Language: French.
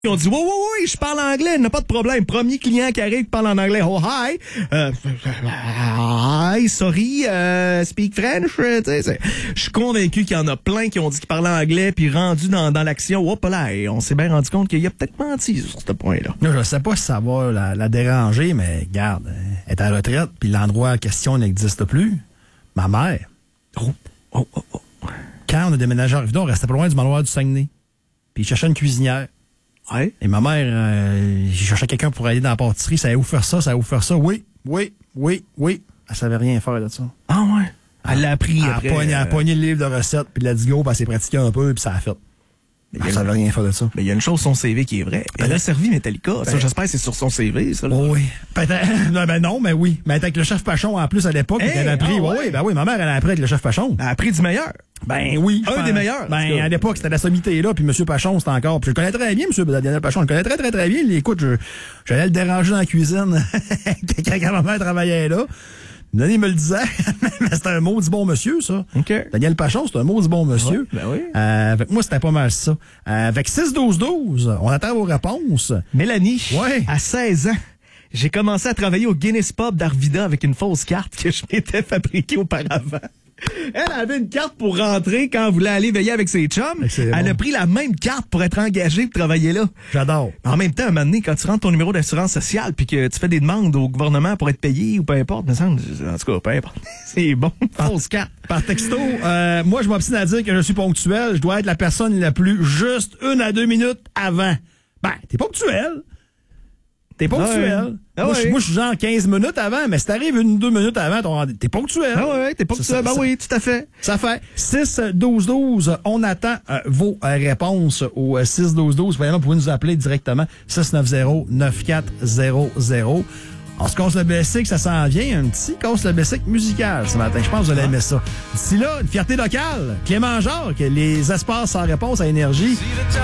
Ils ont dit, oui, je parle anglais, n'a pas de problème. Premier client qui arrive qui parle en anglais. Oh, hi. Hi, sorry, speak French. Je suis convaincu qu'il y en a plein qui ont dit qu'ils parlaient anglais, puis rendu dans l'action, hop là, et on s'est bien rendu compte qu'il a peut-être menti sur ce point-là. Je sais pas si ça va la déranger, mais regarde, elle est à la retraite, puis l'endroit en question n'existe plus. Ma mère. Oh. Quand on a déménagé à Rive-Nord, on restait pas loin du manoir du Saguenay. Puis il cherchait une cuisinière. Ouais. Et ma mère, j'ai cherché quelqu'un pour aller dans la pâtisserie. Ça allait où faire ça? Oui. Elle savait rien faire de ça. Ah ouais? Elle l'a appris après. Elle a pogné le livre de recettes, puis let's go, puis elle s'est pratiquée un peu, puis ça a fait. Elle savait rien faire de ça. Mais il y a une chose sur son CV qui est vraie. Elle a servi Metallica. Ça, j'espère que c'est sur son CV, ça. Là. Oui. Non, mais oui. Mais avec le chef Pachon, en plus, à l'époque, elle a appris. Oui, ma mère, elle a appris avec le chef Pachon. Elle a appris du meilleur. Ben oui. Un des meilleurs. Ben, à l'époque, c'était la sommité là, puis M. Pachon, c'était encore. Puis je le connais très bien, M. Daniel Pachon. Je le connais très bien. Écoute, j'allais le déranger dans la cuisine quand ma mère travaillait là. Denis me le disait, mais c'était un maudit bon monsieur, ça. OK. Daniel Pachon, c'est un maudit bon monsieur. Ouais, ben oui. Avec moi, c'était pas mal ça. Avec 6-12-12, on attend vos réponses. Mélanie, ouais. À 16 ans, j'ai commencé à travailler au Guinness Pub d'Arvida avec une fausse carte que je m'étais fabriquée auparavant. Elle avait une carte pour rentrer quand elle voulait aller veiller avec ses chums. Elle a pris la même carte pour être engagée pour travailler là. J'adore. En même temps, à un moment donné, quand tu rentres ton numéro d'assurance sociale puis que tu fais des demandes au gouvernement pour être payé ou peu importe, me semble, en tout cas, peu importe. C'est bon. Fausse carte. Par texto, moi, je m'obstine à dire que je suis ponctuel. Je dois être la personne la plus juste 1 à 2 minutes avant. Ben, t'es ponctuel. Moi, je suis genre 15 minutes avant, mais si t'arrives 1 ou 2 minutes avant, t'es ponctuel. T'es ponctuel. Oui, tout à fait. Ça fait 6-12-12. On attend vos réponses au 6-12-12. Vous pouvez nous appeler directement 690-9400. On se casse le basic, ça s'en vient. Un petit casse le basic musical ce matin. Je pense que vous allez aimer ça. D'ici là, une fierté locale. Clément Jacques, les espaces sans réponse à énergie.